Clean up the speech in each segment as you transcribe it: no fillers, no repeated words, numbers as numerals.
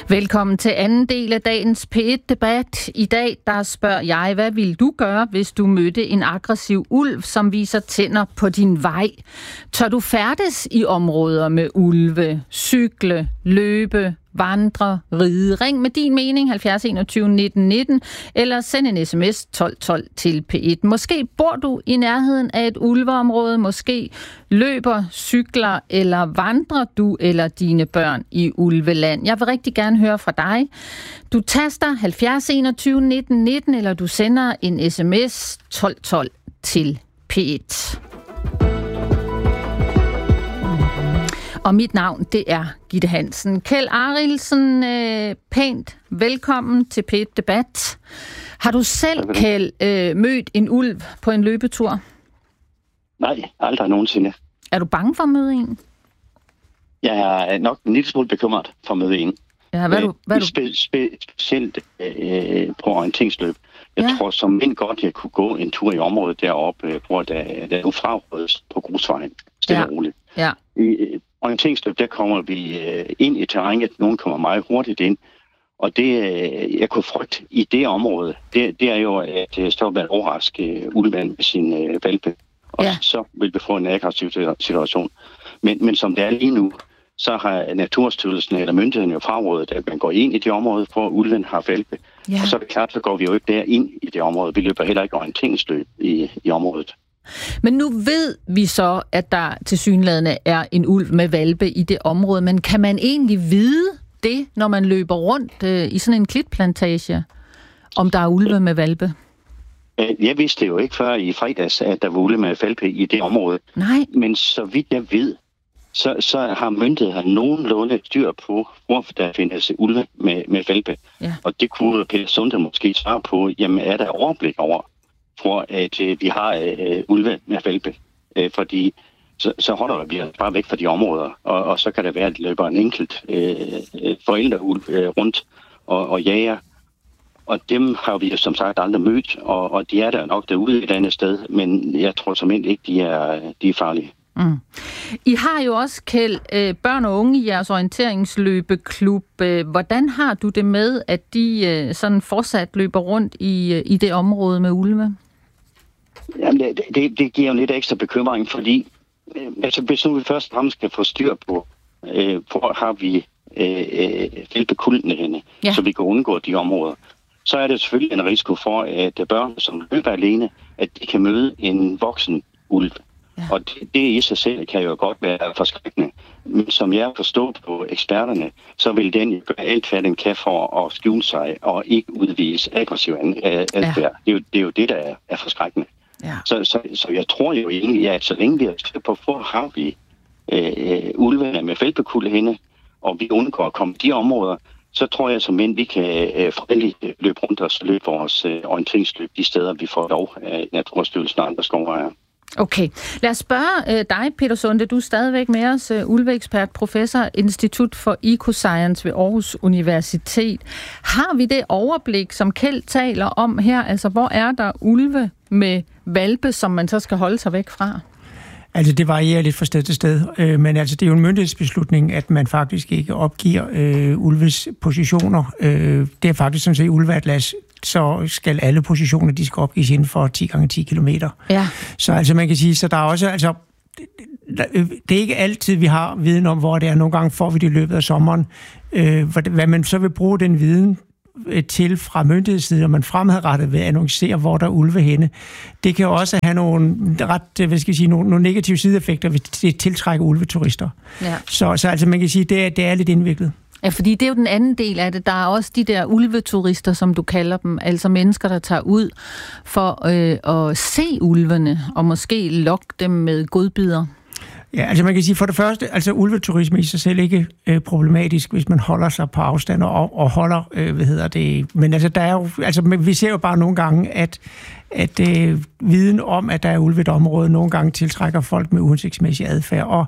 Velkommen til anden del af dagens P1-debat. I dag der spørger jeg, hvad ville du gøre, hvis du mødte en aggressiv ulv, som viser tænder på din vej? Tør du færdes i områder med ulve, cykle, løbe, vandre, ride? Ring med din mening 70 21 19 19, eller send en sms 12 12 til P1. Måske bor du i nærheden af et ulveområde, måske løber, cykler eller vandrer du eller dine børn i ulveland. Jeg vil rigtig gerne høre fra dig. Du taster 70 21 19 19, eller du sender en sms 12 12 til P1. Og mit navn, det er Gitte Hansen. Kjeld Arildsen, pænt velkommen til P1 Debat. Har du selv, Kjeld, mødt en ulv på en løbetur? Nej, aldrig nogensinde. Er du bange for at møde en? Jeg er nok en lille smule bekymret for at møde en. Ja, Specielt på orienteringsløb. Jeg tror som mind godt, jeg kunne gå en tur i området deroppe, hvor der er frarådet på grusvejen. Stille og roligt. Ja. I orienteringsløb, der kommer vi ind i terrænet. Nogen kommer meget hurtigt ind. Og det, jeg kunne frygte i det område, det er jo, at så vil overraske ulven med sin valpe. Og så vil vi få en aggressiv situation. Men som det er lige nu, så har Naturstyrelsen eller myndigheden jo frarådet, at man går ind i det område, hvor ulven har valpe. Ja. Og så er det klart, så går vi jo ikke derind i det område. Vi løber heller ikke orienteringsløb i området. Men nu ved vi så, at der tilsyneladende er en ulv med valpe i det område, men kan man egentlig vide det, når man løber rundt i sådan en klitplantage, om der er ulve med valpe? Jeg vidste jo ikke før i fredags, at der var ulve med valpe i det område. Nej. Men så vidt jeg ved, så har myndigheden nogenlunde styr på, hvor der findes ulve med valpe. Ja. Og det kunne Peter Sunde måske svare på, jamen er der overblik over, for at vi har ulve med valpe. Fordi så holder vi bare væk fra de områder, og så kan det være, at det løber en enkelt forældreulv rundt og jager. Og dem har vi som sagt aldrig mødt, og de er der nok derude et andet sted, men jeg tror simpelthen ikke, de er farlige. Mm. I har jo også, Kjeld, børn og unge i jeres orienteringsløbeklub. Hvordan har du det med, at de sådan fortsat løber rundt i det område med ulve? Jamen, det giver jo lidt ekstra bekymring, fordi hvis nu vi først og fremmest skal få styr på, hvor har vi valpekultene henne, så vi kan undgå de områder, så er det selvfølgelig en risiko for, at børn, som løber alene, at de kan møde en voksen ulv. Ja. Og det i sig selv kan jo godt være forskrækkende. Men som jeg forstår på eksperterne, så vil den gøre alt, hvad den kan for at skjule sig og ikke udvise aggressiv adfærd. Ja. Det er jo det, der er forskrækkende. Ja. Så jeg tror jo egentlig, at så længe vi er på, hvor har vi ulvene med valpekulde henne, og vi undgår at komme i de områder, så tror jeg som mænd, vi kan fredeligt løbe rundt og løbe vores orienteringsløb de steder, vi får lov af Naturstyrelsen og andre skovejere. Okay. Lad os spørge dig, Peter Sunde. Du er stadigvæk med os, ulveekspert, professor, Institut for Ecoscience ved Aarhus Universitet. Har vi det overblik, som Kjeld taler om her? Altså, hvor er der ulve med valpe, som man så skal holde sig væk fra? Altså, det varierer lidt fra sted til sted, men altså, det er jo en myndighedsbeslutning, at man faktisk ikke opgiver ulves positioner. Det er faktisk sådan set ulveatlas, så skal alle positioner, de skal opgives inden for 10 gange 10 kilometer. Ja. Så altså, man kan sige, så der er også, altså, det er ikke altid, vi har viden om, hvor det er. Nogle gange får vi det i løbet af sommeren. Hvad man så vil bruge den viden til fra myndighedssiden, og man fremadrettet vil annoncere, hvor der er ulve henne. Det kan også have nogle nogle negative sideeffekter, hvis det tiltrækker ulveturister. Ja. Så altså, man kan sige, det er lidt indviklet. Ja, fordi det er jo den anden del af det. Der er også de der ulveturister, som du kalder dem, altså mennesker, der tager ud for at se ulvene, og måske lokke dem med godbidder. Ja, altså man kan sige for det første, altså ulveturisme i sig selv ikke problematisk, hvis man holder sig på afstand og holder, men altså der er jo, altså vi ser jo bare nogle gange, at viden om, at der er ulve i et område, nogle gange tiltrækker folk med uhensigtsmæssig adfærd.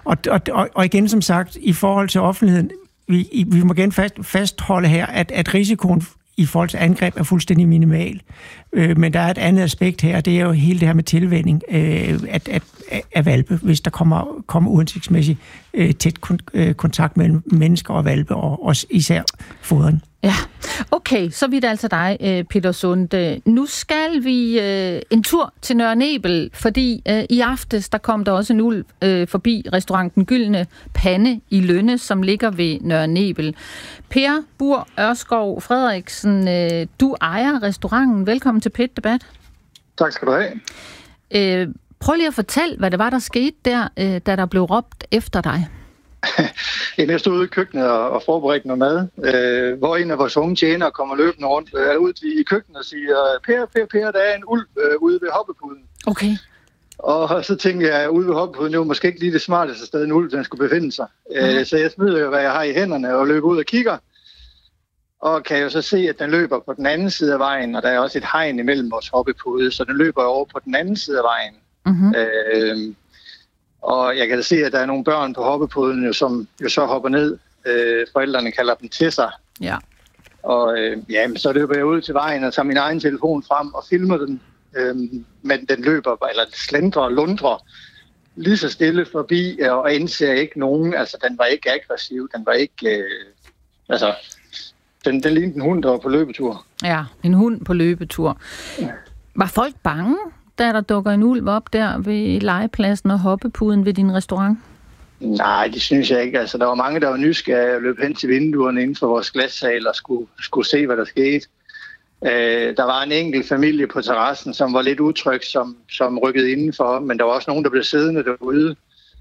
Og igen, som sagt, i forhold til offentligheden, vi må igen fastholde her, at risikoen i forhold til angreb er fuldstændig minimal. Men der er et andet aspekt her, det er jo hele det her med tilvænning af hvalpe, hvis der kommer uhensigtsmæssigt tæt kontakt mellem mennesker og hvalpe, og også især foderen. Ja, okay, så vidt altså dig, Peter Sunde. Nu skal vi en tur til Nørre Nebel, fordi i aftes, der kom der også en ulv forbi restauranten Gyldne Pande i Lønne, som ligger ved Nørre Nebel. Per Bur Ørskov Frederiksen, du ejer restauranten. Velkommen til Pet Debat. Tak skal du have. Prøv lige at fortælle, hvad det var, der skete der, da der blev råbt efter dig. Jeg stod ude i køkkenet og forberedte noget mad, hvor en af vores unge tjenere kommer løbende rundt ud i køkkenet og siger, Per, der er en ulv ude ved hoppepuden. Okay. Og så tænkte jeg, ude ved hoppepuden, det var måske ikke lige det smarteste sted, en ulv den skulle befinde sig. Så jeg smider jo, hvad jeg har i hænderne, og løber ud og kigger. Og kan jo så se, at den løber på den anden side af vejen, og der er også et hegn imellem vores hoppepude, så den løber over på den anden side af vejen. Mm-hmm. Og jeg kan da se, at der er nogle børn på hoppepuden, som jo så hopper ned. Forældrene kalder dem til sig. Ja. Og så løber jeg ud til vejen og tager min egen telefon frem og filmer den. Men den løber, eller slendrer og lundrer lige så stille forbi, og indser ikke nogen. Altså, den var ikke aggressiv. Den var ikke... Den lignede en hund, der var på løbetur. Ja, en hund på løbetur. Var folk bange, da der dukker en ulv op der ved legepladsen og hoppepuden ved din restaurant? Nej, det synes jeg ikke. Altså, der var mange, der var nysgerrige og løb hen til vinduerne inden for vores glassal og skulle se, hvad der skete. Der var en enkelt familie på terrassen, som var lidt utryg, som rykkede indenfor, men der var også nogen, der blev siddende derude.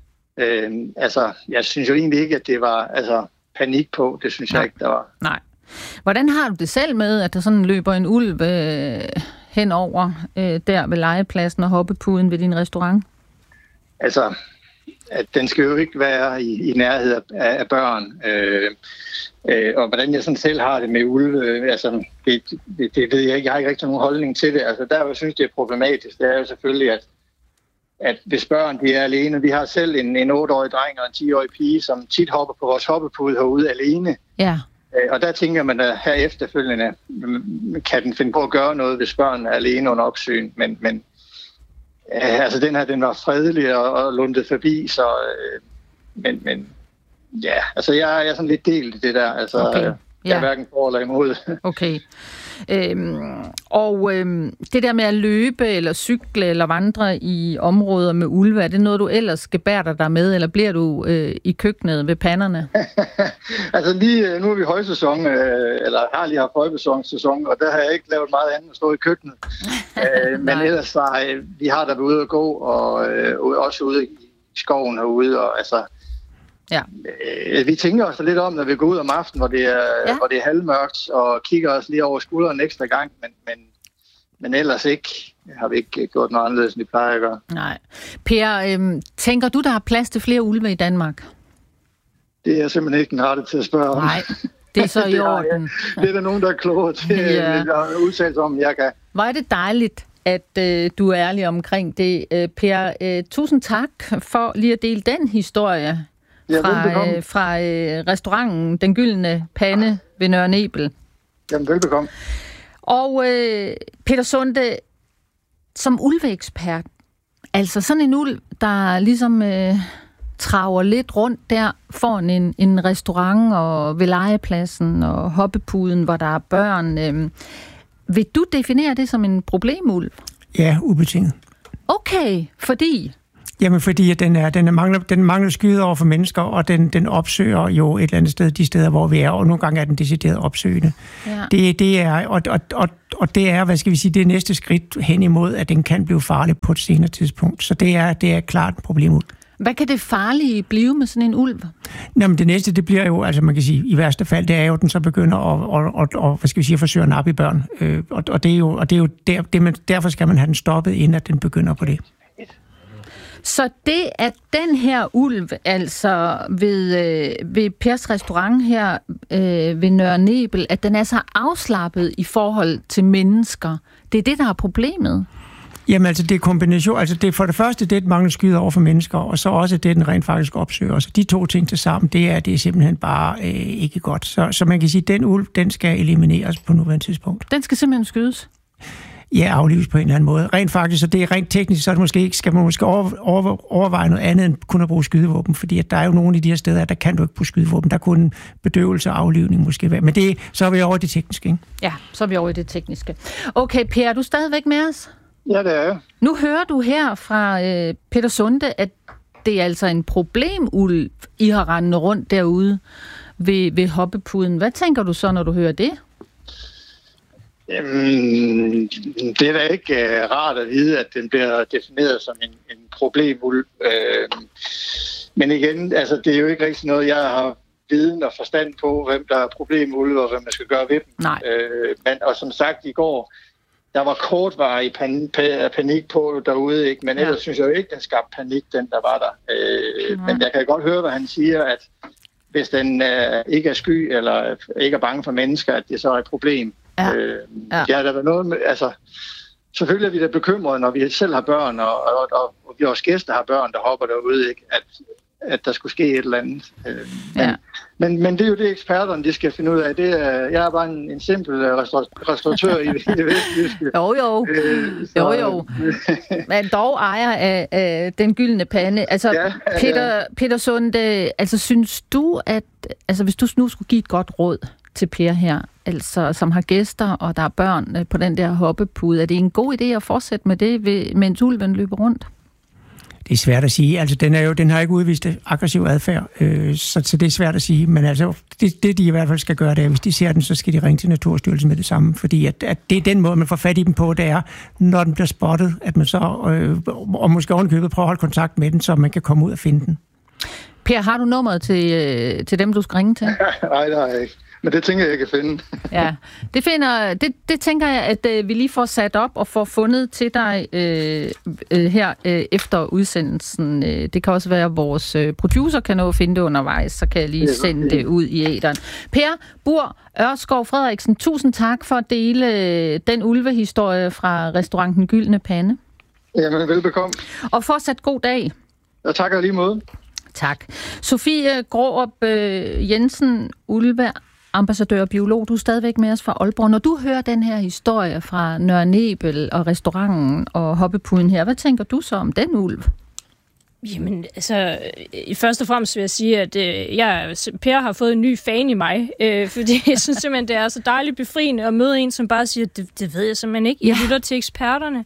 Jeg synes jo egentlig ikke, at det var panik på. Det synes jeg ikke, der var. Nej. Hvordan har du det selv med, at der sådan løber en ulv henover der ved legepladsen og hoppepuden ved din restaurant? Altså, at den skal jo ikke være i nærhed af børn. Og hvordan jeg sådan selv har det med ulve, det ved jeg ikke. Jeg har ikke rigtig nogen holdning til det. Altså, der jeg synes, det er problematisk, det er jo selvfølgelig, at hvis børn de er alene, vi har selv en 8-årig dreng og en 10-årig pige, som tit hopper på vores hoppepude herude alene. Ja. Og der tænker man, at her efterfølgende kan den finde på at gøre noget, hvis børn er alene under opsyn. Men den her, den var fredelig og lundet forbi, så... jeg er sådan lidt delt i det der. Altså, okay. Jeg er hverken for eller imod. Okay. Det der med at løbe eller cykle eller vandre i områder med ulve, er det noget, du ellers skal bære dig med, eller bliver du i køkkenet ved panderne? Altså lige nu er vi højsæson, eller har lige haft højsæson, og der har jeg ikke lavet meget andet at stå i køkkenet. Men ellers vi har der været ude at gå, og også ude i skoven herude, og altså... Ja. Vi tænker os lidt om, når vi går ud om aftenen, hvor det er halvmørkt, og kigger os lige over skulderen ekstra gang, men ellers har vi ikke gjort noget anderledes, end vi plejer at gøre. Nej. Per, tænker du, der er plads til flere ulve i Danmark? Det er simpelthen ikke den rette til at spørge om. Nej, det er så i orden. Det er der nogen, der er klogere til at udtale sig om, jeg kan. Hvor er det dejligt, at du er ærlig omkring det. Per, tusind tak for lige at dele den historie. Fra restauranten Den Gyldne Pande ved Nørre Nebel. Jamen, velbekomme. Og Peter Sunde, som ulveekspert, altså sådan en ulv, der ligesom traver lidt rundt der foran en restaurant og ved legepladsen og hoppepuden, hvor der er børn. Vil du definere det som en problemulv? Ja, ubetinget. Okay, fordi... Jamen, fordi at den mangler skyde over for mennesker, og den opsøger jo et eller andet sted, de steder, hvor vi er, og nogle gange er den decideret opsøgende. Ja. Det er, hvad skal vi sige, det næste skridt hen imod, at den kan blive farlig på et senere tidspunkt. Så det er klart et problem. Hvad kan det farlige blive med sådan en ulv? Jamen, det næste, det bliver jo, altså man kan sige, i værste fald, det er jo, at den så begynder at hvad skal vi sige, at forsøge at nappe i børn. Og det er jo derfor skal man have den stoppet, inden at den begynder på det. Så det, at den her ulv, altså ved Pers restaurant her ved Nørre Nebel, at den er så afslappet i forhold til mennesker, det er det, der er problemet? Jamen altså, det er kombination. Altså, det er for det første, det mangler skyder over for mennesker, og så også det, den rent faktisk opsøger. Så de to ting til sammen, det er simpelthen bare ikke godt. Så man kan sige, at den ulv, den skal elimineres på nuværende tidspunkt. Den skal simpelthen skydes? Ja, aflives på en eller anden måde. Rent faktisk, så det er rent teknisk, så skal man måske overveje noget andet end kun at bruge skydevåben, fordi at der er jo nogle af de her steder, der kan du ikke bruge skydevåben. Der kunne bedøvelse og aflivning måske være. Men så er vi over i det tekniske, ikke? Ja, så er vi over i det tekniske. Okay, Per, er du stadigvæk med os? Ja, det er jeg. Nu hører du her fra Peter Sunde, at det er altså en problemulv, I har rendende rundt derude ved hoppepuden. Hvad tænker du så, når du hører det? Det er da ikke rart at vide, at den bliver defineret som en problemulv. Men igen, altså, det er jo ikke rigtig noget, jeg har viden og forstand på, hvem der er problemulve og hvad man skal gøre ved dem. Nej. Og som sagt i går, der var kortvarig panik på derude, ikke? Men ellers synes jeg jo ikke, den skabte panik, den der var der. Men jeg kan godt høre, hvad han siger, at hvis den ikke er sky eller ikke er bange for mennesker, at det så er et problem. Ja, der er noget med, altså, selvfølgelig er vi da bekymrede, når vi selv har børn, og vores gæster har børn, der hopper derude, ikke? At der skulle ske et eller andet. Men det er jo det, eksperterne de skal finde ud af. Jeg er bare en simpel restauratør i Vestjyske. Jo. Men dog ejer af den gyldne pande. Altså, Peter Sunde, altså, synes du, at hvis du nu skulle give et godt råd til Per her, altså som har gæster, og der er børn på den der hoppepude, er det en god idé at fortsætte med det, mens ulven løber rundt? Det er svært at sige. Altså, den har ikke udvist aggressiv adfærd, så det er svært at sige. Men altså, det de i hvert fald skal gøre, det er, hvis de ser den, så skal de ringe til Naturstyrelsen med det samme. Fordi at det er den måde, man får fat i dem på, det er, når den bliver spottet, at man så, og måske ovenikøbet prøver at holde kontakt med den, så man kan komme ud og finde den. Per, har du nummeret til dem, du skal ringe til? Nej, det har jeg ikke. Men det tænker jeg kan finde. Ja, det tænker jeg, at vi lige får sat op og får fundet til dig her efter udsendelsen. Det kan også være, at vores producer kan nå at finde det undervejs, så kan jeg lige sende det ud i æteren. Per Bur Ørskov Frederiksen, tusind tak for at dele den ulvehistorie fra restauranten Gyldne Pande. Jamen, velbekomme. Og fortsat god dag. Jeg takker lige måde. Tak. Sofie Grårup Jensen, ulve ambassadør og biolog, du er stadigvæk med os fra Aalborg. Når du hører den her historie fra Nørre Nebel og restauranten og hoppepuden her, hvad tænker du så om den ulv? Jamen, altså, først og fremmest vil jeg sige, at Per har fået en ny fan i mig, fordi jeg synes simpelthen, det er så dejligt befriende at møde en, som bare siger, det ved jeg simpelthen ikke. Jeg lytter til eksperterne.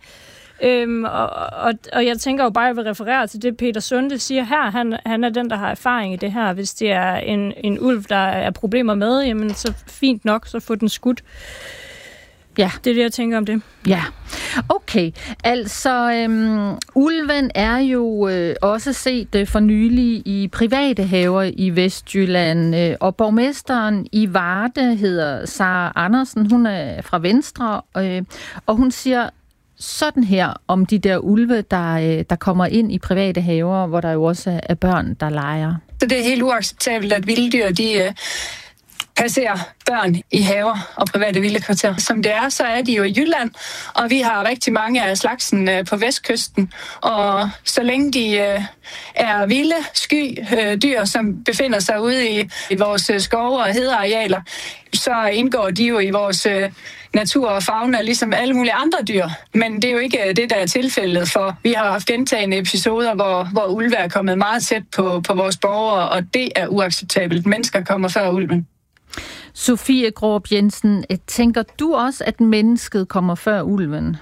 Og jeg tænker jo bare, at jeg vil referere til det, Peter Sunde siger her. Han er den, der har erfaring i det her. Hvis det er en ulv, der er problemer med, jamen så fint nok, så få den skudt. Ja, det er det, jeg tænker om det. Ja, okay. Altså, ulven er jo også set for nylig i private haver i Vestjylland, og borgmesteren i Varde hedder Sara Andersen. Hun er fra Venstre, og hun siger sådan her om de der ulve, der kommer ind i private haver, hvor der jo også er børn, der leger. Så det er helt uacceptabelt, at vilde dyr, de passerer børn i haver og private vildekvarterer. Som det er, så er de jo i Jylland, og vi har rigtig mange af slagsen på vestkysten. Og så længe de er vilde, sky dyr, som befinder sig ude i vores skove og hedearealer, så indgår de jo i vores natur og fauna, ligesom alle mulige andre dyr. Men det er jo ikke det, der er tilfældet, for vi har haft gentagne episoder, hvor ulve er kommet meget tæt på vores borgere, og det er uacceptabelt. Mennesker kommer før ulven. Sofie Grårup Jensen, tænker du også, at mennesket kommer før ulven?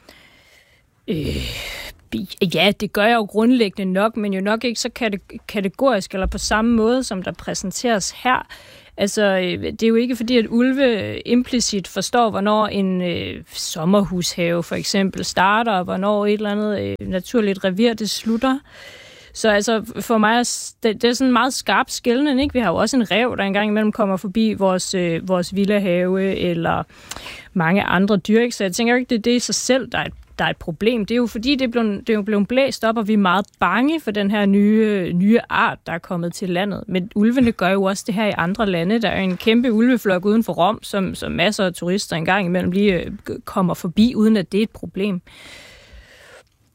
Ja, det gør jeg jo grundlæggende nok, men jo nok ikke så kategorisk eller på samme måde, som der præsenteres her. Altså, det er jo ikke fordi, at ulve implicit forstår, hvornår en sommerhushave for eksempel starter, og hvornår et eller andet naturligt revir det slutter. Så altså, for mig det er sådan en meget skarp skelnen, ikke? Vi har jo også en ræv, der engang imellem kommer forbi vores villahave, eller mange andre dyr, ikke? Så jeg tænker ikke, det er det i sig selv, der er et problem. Det er jo fordi, det er blevet blæst op, og vi er meget bange for den her nye art, der er kommet til landet. Men ulvene gør jo også det her i andre lande. Der er en kæmpe ulveflok uden for Rom, som masser af turister engang imellem lige kommer forbi, uden at det er et problem.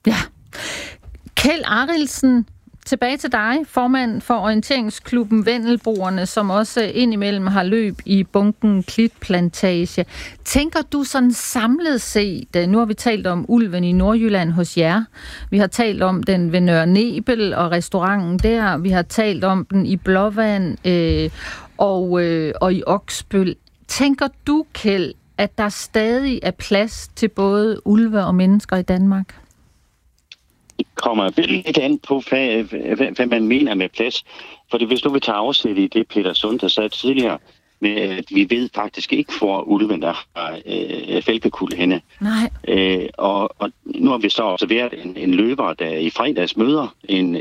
Ja. Kjeld Arildsen, tilbage til dig, formand for orienteringsklubben Vendelboerne, som også indimellem har løb i bunken Klitplantage. Tænker du sådan samlet set, nu har vi talt om ulven i Nordjylland hos jer, vi har talt om den ved Nørre Nebel og restauranten der, vi har talt om den i Blåvand og i Oksbøl. Tænker du, Kjeld, at der stadig er plads til både ulve og mennesker i Danmark? Det kommer lidt an på, hvad man mener med plads. For hvis du vil tage afsæt i det, Peter Sund der sagde tidligere, med at vi ved faktisk ikke, hvor ulven der har fælpekuld henne. Nej. Og nu har vi så observeret en løber, der i fredags møder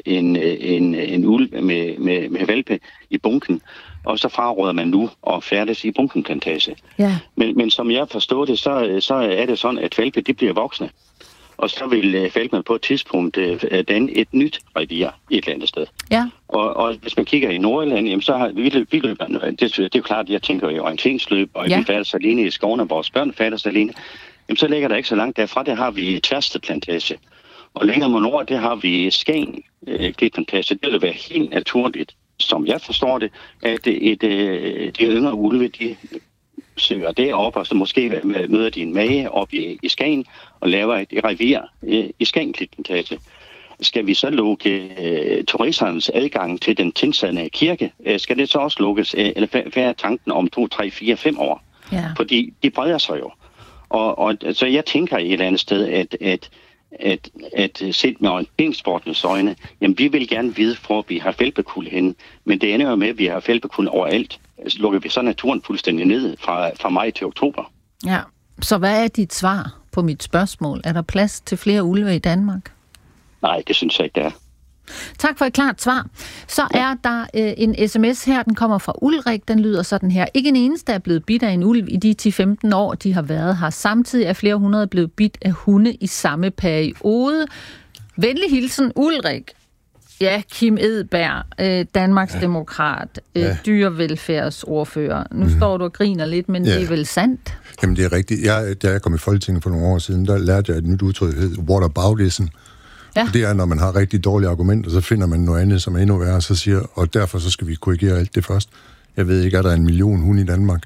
en ulv med valpe i bunken, og så fraråder man nu at færdes i bunkenplantage. Ja. Men som jeg forstår det, så er det sådan, at valpe de bliver voksne. Og så vil Falkman på et tidspunkt danne et nyt revir et eller andet sted. Ja. Og hvis man kigger i Nordjylland, jamen, så har vildløberne, det er jo klart, at jeg tænker i orienteringsløb, og vi færdes alene i skoven, og vores børn færdes alene. Jamen, så ligger der ikke så langt derfra, der har vi Tverstedplantage. Og længere mod nord, der har vi Skagen Klitplantage. Det vil være helt naturligt, som jeg forstår det, at de yngre ulve, de søger deroppe, og så måske møder de en mage op i Skagen og laver et revir i Skagen Klitplantage. Skal vi så lukke turisternes adgang til den tilsandede kirke? Skal det så også lukkes, eller være tanken om 2, 3, 4, 5 år? Ja. Fordi de breder sig jo. Og så jeg tænker et eller andet sted, at set med orienteringssportens øjne, jamen vi vil gerne vide, hvor vi har fælpekuld henne, men det ender jo med, at vi har fælpekuld overalt. Så lukker vi så naturen fuldstændig ned fra maj til oktober. Ja, så hvad er dit svar på mit spørgsmål? Er der plads til flere ulve i Danmark? Nej, det synes jeg ikke, det er. Tak for et klart svar. Så er der en sms her, den kommer fra Ulrik, den lyder sådan her. Ikke en eneste er blevet bidt af en ulv i de 10-15 år, de har været her. Samtidig er flere hundrede blevet bidt af hunde i samme periode. Venlig hilsen, Ulrik. Ja, Kim Edberg, Danmarksdemokrat, dyrevelfærdsordfører. Nu står du og griner lidt, men det er vel sandt? Jamen, det er rigtigt. Da jeg kom i Folketinget for nogle år siden, der lærte jeg et nyt udtryk, der hedder whataboutism. Ja. Det er, når man har rigtig dårlige argumenter, så finder man noget andet, som er endnu værre, så siger, og derfor så skal vi korrigere alt det først. Jeg ved ikke, er der 1 million hunde i Danmark?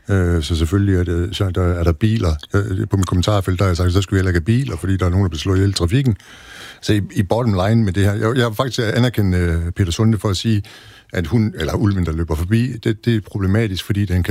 Så selvfølgelig er der biler. På mit kommentarfelt, der har jeg sagt, så skal vi heller ikke have biler, fordi der er nogen, der bliver slået ihjel i trafikken. Så i bottom line med det her, jeg har faktisk anerkendt Peter Sunde for at sige, at ulven, der løber forbi, det er problematisk, fordi den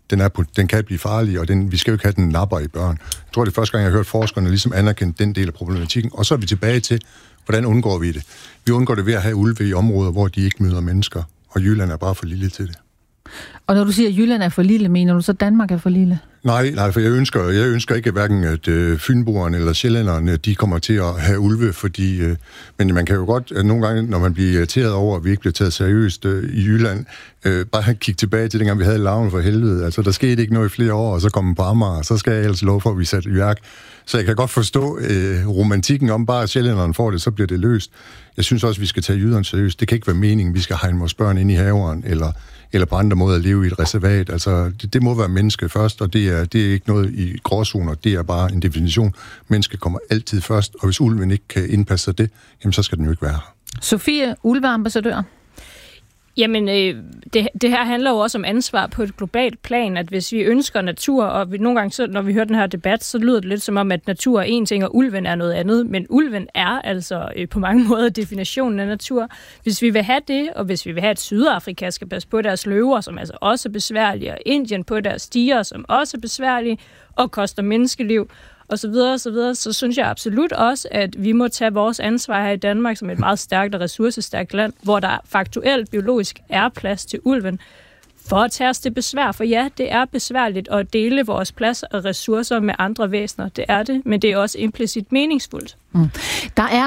kan blive farlig, og vi skal jo ikke have den napper i børn. Jeg tror, det er første gang, jeg har hørt forskerne ligesom anerkende den del af problematikken. Og så er vi tilbage til, hvordan undgår vi det? Vi undgår det ved at have ulve i områder, hvor de ikke møder mennesker, og Jylland er bare for lille til det. Og når du siger, at Jylland er for lille, mener du så, at Danmark er for lille? Nej, for jeg ønsker ikke hverken, at fynboerne eller sjællænderne, de kommer til at have ulve, fordi... men man kan jo godt, at nogle gange, når man bliver irriteret over, at vi ikke bliver taget seriøst i Jylland, bare kigge tilbage til dengang, vi havde Larven for helvede. Altså, der skete ikke noget i flere år, og så kom man på Amager, og så skal jeg ellers love for, at vi satte i værk. Så jeg kan godt forstå romantikken om, bare at sjællænderne får det, så bliver det løst. Jeg synes også, at vi skal tage jyderne seriøst. Det kan ikke være meningen, vi skal hegne vores børn ind i haveren, eller på andre måder at leve i et reservat. Altså, det må være menneske først, og det er ikke noget i gråzoner. Det er bare en definition. Menneske kommer altid først, og hvis ulven ikke kan indpasse sig det, jamen så skal den jo ikke være her. Sofie, ulveambassadør. Jamen, det her handler jo også om ansvar på et globalt plan, at hvis vi ønsker natur, og nogle gange, så, når vi hører den her debat, så lyder det lidt som om, at natur er en ting, og ulven er noget andet. Men ulven er altså på mange måder definitionen af natur. Hvis vi vil have det, og hvis vi vil have, at Sydafrika skal passe på deres løver, som altså også er besværlige, og Indien på deres stiger, som også er besværlige, og koster menneskeliv, og så videre, så synes jeg absolut også, at vi må tage vores ansvar her i Danmark som et meget stærkt og ressourcestærkt land, hvor der faktuelt biologisk er plads til ulven, for at tage os det besvær. For ja, det er besværligt at dele vores plads og ressourcer med andre væsener. Det er det, men det er også implicit meningsfuldt. Der er